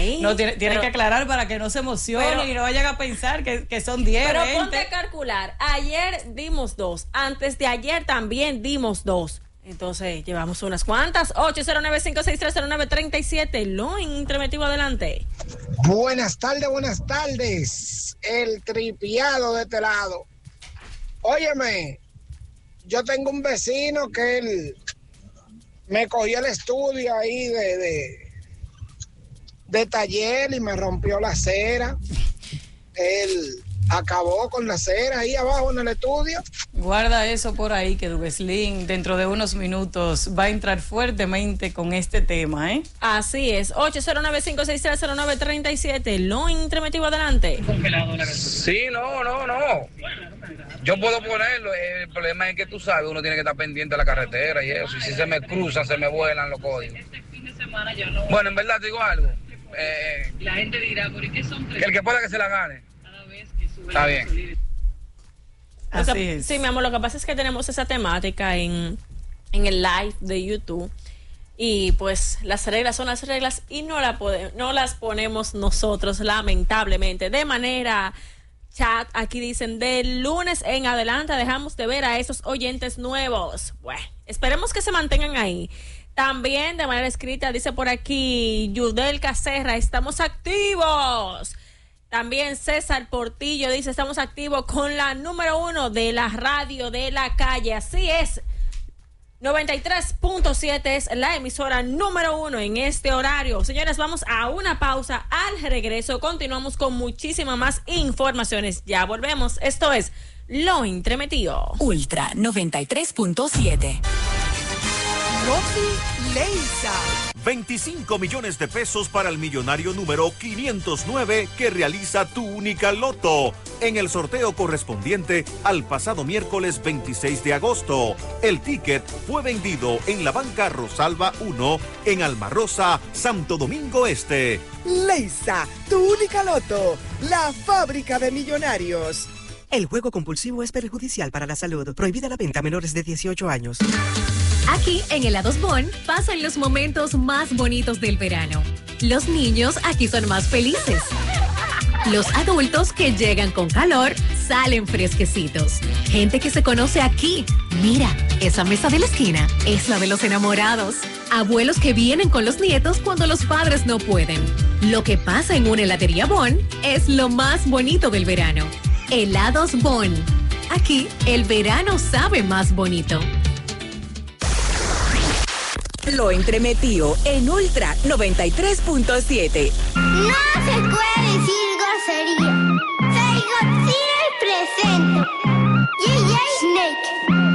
ahí. No, tiene que aclarar para que no se emocionen y no vayan a pensar que son 10, Pero 20. ponte a calcular. Ayer dimos 2. Antes de ayer también dimos 2. Entonces, llevamos unas cuantas. 809-56309-37. Lo intermitivo, adelante. Buenas tardes. El tripiado de este lado. Óyeme, yo tengo un vecino que él me cogió el estudio ahí de taller y me rompió la cera. Él acabó con la cera ahí abajo en el estudio. Guarda eso por ahí, que Dubeslin dentro de unos minutos va a entrar fuertemente con este tema, ¿eh? Así es. 809-56309-37. Lo intermitivo, adelante. Sí, no. Yo puedo ponerlo. El problema es que tú sabes, uno tiene que estar pendiente de la carretera y eso. Y si se me cruzan, se me vuelan los códigos. Bueno, en verdad te digo algo. La gente dirá, ¿por qué son tres? El que pueda que se la gane. Cada vez que sube Está la bien. gasolina. Así es. Sí, mi amor, lo que pasa es que tenemos esa temática en el live de YouTube. Y pues las reglas son las reglas y no las ponemos nosotros, lamentablemente. De manera chat, aquí dicen, de lunes en adelante dejamos de ver a esos oyentes nuevos. Bueno, esperemos que se mantengan ahí. También de manera escrita, dice por aquí Yudel Caserra, estamos activos. También César Portillo dice, estamos activos con la número 1 de la radio de la calle. Así es, 93.7 es la emisora número 1 en este horario. Señores, vamos a una pausa. Al regreso continuamos con muchísimas más informaciones. Ya volvemos. Esto es Lo Entremetido. Ultra 93.7. Loki Leisa. 25 millones de pesos para el millonario número 509 que realiza Tu Única Loto en el sorteo correspondiente al pasado miércoles 26 de agosto. El ticket fue vendido en la banca Rosalba 1 en Almarrosa, Santo Domingo Este. Leisa, Tu Única Loto, la fábrica de millonarios. El juego compulsivo es perjudicial para la salud. Prohibida la venta a menores de 18 años. Aquí en Helados Bon pasan los momentos más bonitos del verano. Los niños aquí son más felices. Los adultos que llegan con calor salen fresquecitos. Gente que se conoce aquí. Mira, esa mesa de la esquina es la de los enamorados. Abuelos que vienen con los nietos cuando los padres no pueden. Lo que pasa en una heladería Bon es lo más bonito del verano. Helados Bon. Aquí el verano sabe más bonito. Lo Entremetido en Ultra 93.7. ¡No se escucha!